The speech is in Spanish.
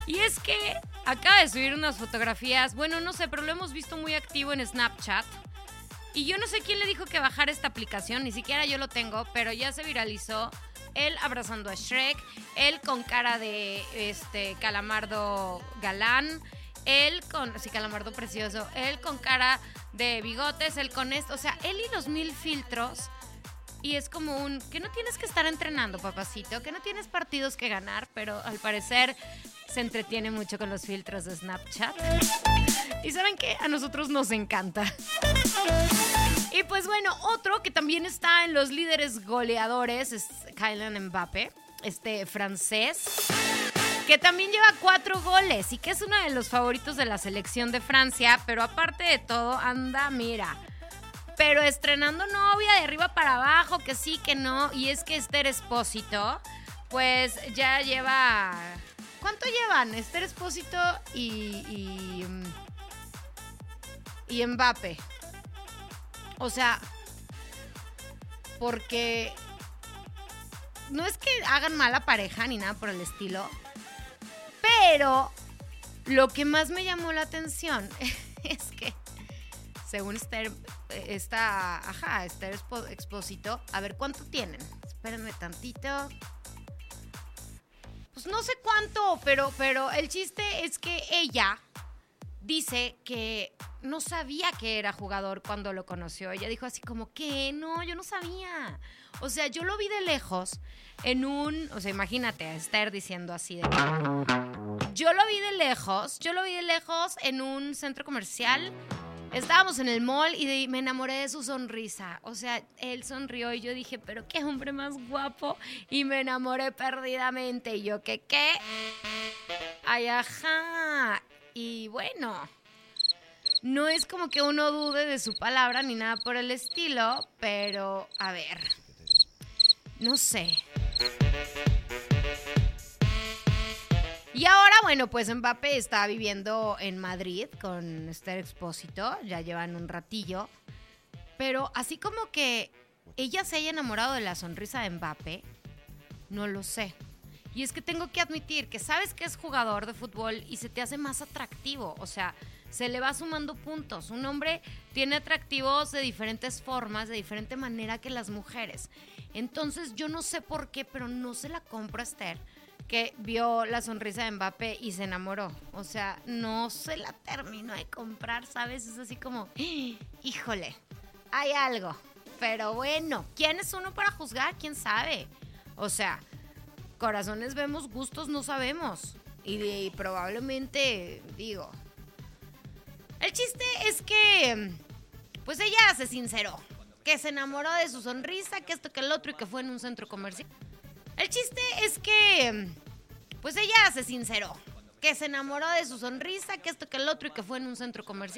Y es que acaba de subir unas fotografías, bueno, no sé, pero lo hemos visto muy activo en Snapchat. Y yo no sé quién le dijo que bajara esta aplicación, ni siquiera yo lo tengo, pero ya se viralizó él abrazando a Shrek, él con cara de calamardo galán, él con, sí, calamardo precioso, él con cara de bigotes, él con esto, o sea, él y los 1000 filtros. Y es como que no tienes que estar entrenando, papacito, que no tienes partidos que ganar, pero al parecer se entretiene mucho con los filtros de Snapchat. Y ¿saben qué? A nosotros nos encanta. Y pues bueno, otro que también está en los líderes goleadores es Kylian Mbappé, francés, que también lleva 4 goles y que es uno de los favoritos de la selección de Francia, pero aparte de todo anda, mira, pero estrenando novia de arriba para abajo, que sí, que no. Y es que Esther Expósito, pues ya lleva... ¿Cuánto llevan? Esther Expósito y Mbappé. O sea, porque no es que hagan mala pareja ni nada por el estilo, pero lo que más me llamó la atención es que según Esther Expósito, a ver, ¿cuánto tienen? Espérenme tantito. Pues no sé cuánto, pero el chiste es que ella dice que no sabía que era jugador cuando lo conoció. Ella dijo así como, ¿qué? No, yo no sabía. O sea, yo lo vi de lejos o sea, imagínate a Esther diciendo así de... Yo lo vi de lejos en un centro comercial. Estábamos en el mall y me enamoré de su sonrisa. O sea, él sonrió y yo dije, pero qué hombre más guapo. Y me enamoré perdidamente. Y yo, ¿qué? Ay, ajá. Y bueno, no es como que uno dude de su palabra ni nada por el estilo, pero a ver, no sé. Y ahora, bueno, pues Mbappé está viviendo en Madrid con Esther Expósito, ya llevan un ratillo, pero así como que ella se haya enamorado de la sonrisa de Mbappé, no lo sé. Y es que tengo que admitir que sabes que es jugador de fútbol y se te hace más atractivo, o sea, se le va sumando puntos. Un hombre tiene atractivos de diferentes formas, de diferente manera que las mujeres. Entonces yo no sé por qué, pero no se la compro a Esther, que vio la sonrisa de Mbappé y se enamoró. O sea, no se la terminó de comprar, ¿sabes? Es así como, híjole, hay algo. Pero bueno, ¿quién es uno para juzgar? ¿Quién sabe? O sea, corazones vemos, gustos no sabemos. Y probablemente, digo... El chiste es que, pues ella se sinceró, que se enamoró de su sonrisa, que esto, que el otro y que fue en un centro comercial. El chiste es que, pues ella se sinceró, que se enamoró de su sonrisa, que esto, que el otro y que fue en un centro comercial.